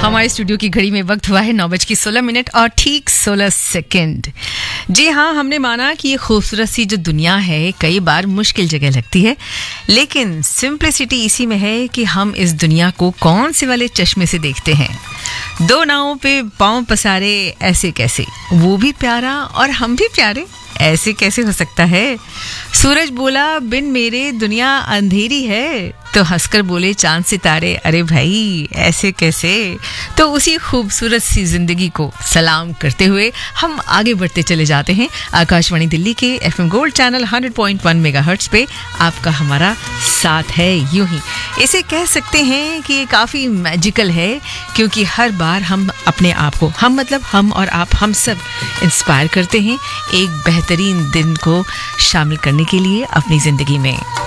हमारे स्टूडियो की घड़ी में वक्त हुआ है 9:16 और ठीक 16 सेकंड। जी हाँ, हमने माना कि ये खूबसूरत सी जो दुनिया है कई बार मुश्किल जगह लगती है, लेकिन सिंप्लिसिटी इसी में है कि हम इस दुनिया को कौन से वाले चश्मे से देखते हैं। दो नावों पे पांव पसारे ऐसे कैसे, वो भी प्यारा और हम भी प्यारे, ऐसे कैसे हो सकता है। सूरज बोला बिन मेरे दुनिया अंधेरी है, तो हंसकर बोले चांद सितारे अरे भाई ऐसे कैसे। तो उसी खूबसूरत सी जिंदगी को सलाम करते हुए हम आगे बढ़ते चले जाते हैं। आकाशवाणी दिल्ली के FM गोल्ड चैनल 100.1 मेगाहर्ट्ज पे आपका हमारा साथ है। यूं ही इसे कह सकते हैं कि ये काफ़ी मैजिकल है, क्योंकि हर बार हम अपने आप को, हम मतलब हम और आप, हम सब इंस्पायर करते हैं एक बेहतरीन दिन को शामिल करने के लिए अपनी ज़िंदगी में।